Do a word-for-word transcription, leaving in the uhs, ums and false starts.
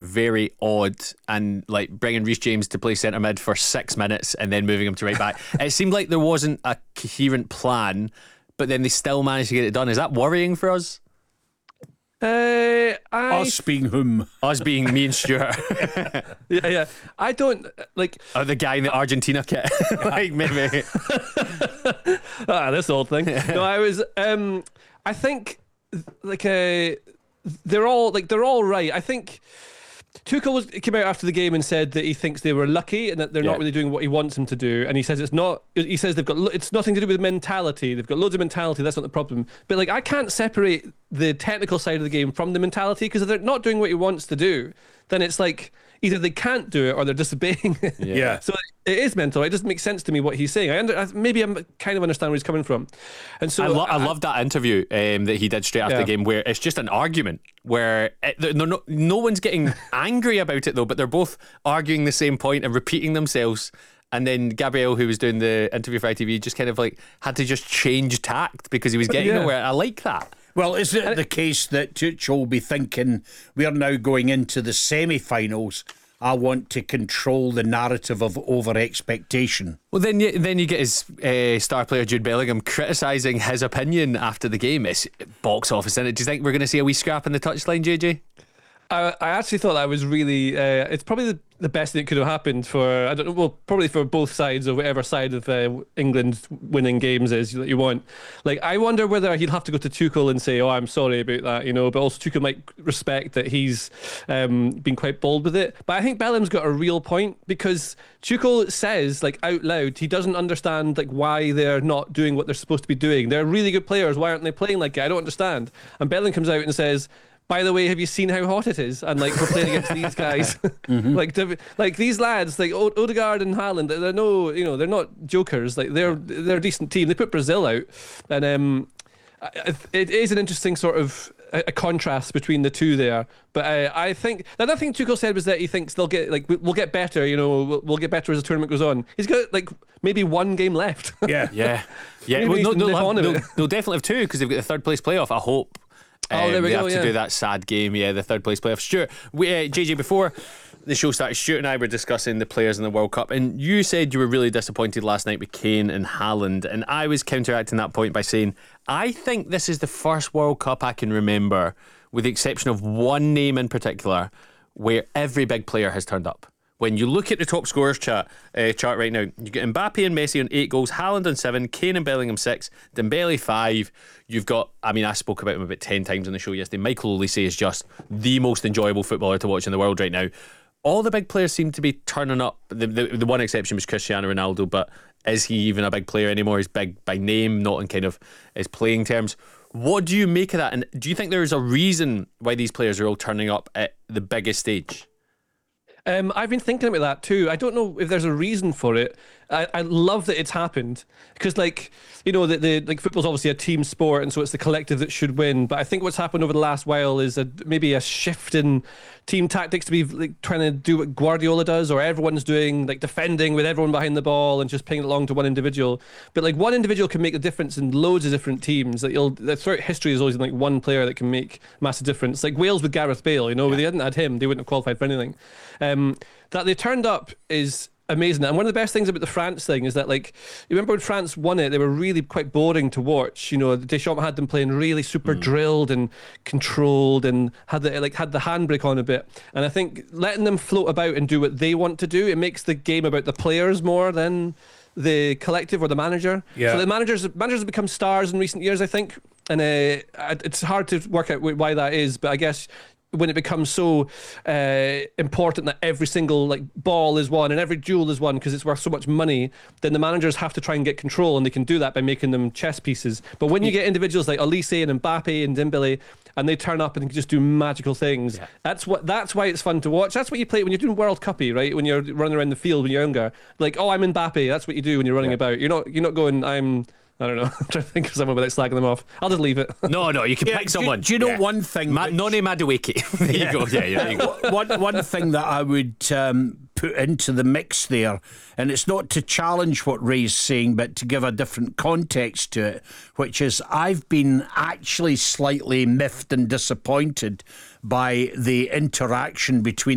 very odd, and like bringing Reece James to play centre mid for six minutes and then moving him to right back. It seemed like there wasn't a coherent plan, but then they still managed to get it done. Is that worrying for us? Uh, I Us being whom? Us being me and Stuart. yeah, yeah. I don't like. Oh, the guy in the Argentina kit. Like maybe. ah, this old thing. No, I was. Um, I think like uh, they're all like they're all right. I think Tuchel was, came out after the game and said that he thinks they were lucky and that they're Yeah. not really doing what he wants them to do. And he says it's not. He says they've got lo- it's nothing to do with mentality. They've got loads of mentality. That's not the problem. But like I can't separate the technical side of the game from the mentality, because if they're not doing what he wants to do, then it's like either they can't do it or they're disobeying it. Yeah. Yeah. So it is mental. It doesn't make sense to me what he's saying. I under, I- maybe I'm kind of understand where he's coming from, and so I, lo- I love that interview um, that he did straight after Yeah. the game, where it's just an argument where it, no, no, no one's getting angry about it though, but they're both arguing the same point and repeating themselves. And then Gabriel, who was doing the interview for I T V, just kind of like had to just change tact because he was getting Yeah. nowhere. I like that. Well, is it the case that Tuchel will be thinking, we are now going into the semi-finals, I want to control the narrative of over-expectation? Well, then you, then you get his uh, star player Jude Bellingham criticising his opinion after the game. It's box office, isn't it? Do you think we're going to see a wee scrap in the touchline, J J? I, I actually thought that was really. Uh, it's probably the, the best thing that could have happened for. I don't know. Well, probably for both sides, or whatever side of uh, England winning games is that you want. Like, I wonder whether he'd have to go to Tuchel and say, "Oh, I'm sorry about that," you know. But also Tuchel might respect that he's um, been quite bold with it. But I think Bellingham's got a real point, because Tuchel says, like out loud, he doesn't understand like why they're not doing what they're supposed to be doing. They're really good players. Why aren't they playing like it? I don't understand. And Bellingham comes out and says, by the way, have you seen how hot it is? And like we're playing against these guys, mm-hmm. like like these lads, like o- Odegaard and Haaland. They're no, you know, they're not jokers. Like they're they're a decent team. They put Brazil out, and um, it is an interesting sort of a, a contrast between the two there. But uh, I think the other thing Tuchel said was that he thinks they'll get like we'll get better. You know, we'll, we'll get better as the tournament goes on. He's got like maybe one game left. Yeah, yeah, yeah. Maybe Well, no, he's no, nip on a they'll, bit. they'll definitely have two because they've got the third place playoff. I hope. Oh, there we they go, have yeah. to do that sad game, yeah, the third place playoff. Stuart, we, uh, J J, before the show started, Stuart and I were discussing the players in the World Cup, and you said you were really disappointed last night with Kane and Haaland, and I was counteracting that point by saying I think this is the first World Cup I can remember, with the exception of one name in particular, where every big player has turned up. When you look at the top scorers chart, uh, chart right now, you get Mbappe and Messi on eight goals, Haaland on seven, Kane and Bellingham six, Dembele five. You've got, I mean, I spoke about him about ten times on the show yesterday. Michael Olise is just the most enjoyable footballer to watch in the world right now. All the big players seem to be turning up. The, the, the one exception was Cristiano Ronaldo, but is he even a big player anymore? He's big by name, not in kind of his playing terms. What do you make of that? And do you think there's a reason why these players are all turning up at the biggest stage? Um, I've been thinking about that too. I don't know if there's a reason for it. I, I love that it's happened, because, like, you know, the, the like football's obviously a team sport, and so it's the collective that should win. But I think what's happened over the last while is a, maybe a shift in team tactics to be like trying to do what Guardiola does, or everyone's doing like defending with everyone behind the ball and just pinging it along to one individual. But like one individual can make a difference in loads of different teams. Like you'll throughout history, there's always like one player that can make massive difference. Like Wales with Gareth Bale, you know, yeah. If they hadn't had him, they wouldn't have qualified for anything. Um, that they turned up is amazing. And one of the best things about the France thing is that, like, you remember when France won it, they were really quite boring to watch. You know, Deschamps had them playing really super mm. drilled and controlled, and had the like had the handbrake on a bit. And I think letting them float about and do what they want to do, it makes the game about the players more than the collective or the manager. Yeah. So the managers managers have become stars in recent years, I think, and uh, it's hard to work out why that is. But I guess when it becomes so uh, important that every single like ball is won and every duel is won because it's worth so much money, then the managers have to try and get control, and they can do that by making them chess pieces. But when you get individuals like Olise and Mbappe and Dembele, and they turn up and can just do magical things, yeah. that's what that's why it's fun to watch. That's what you play when you're doing World Cuppy, right? When you're running around the field when you're younger, like, oh, I'm Mbappe. That's what you do when you're running yeah. about. You're not you're not going, I'm I don't know. I'm trying to think of someone without slagging them off. I'll just leave it. No, no, you can yeah, pick someone. Do, do you know yeah. one thing? Ma- Noni Madueke. There yeah. you go. Yeah, yeah, there you go. one, one thing that I would um, put into the mix there, and it's not to challenge what Ray's saying, but to give a different context to it, which is I've been actually slightly miffed and disappointed by the interaction between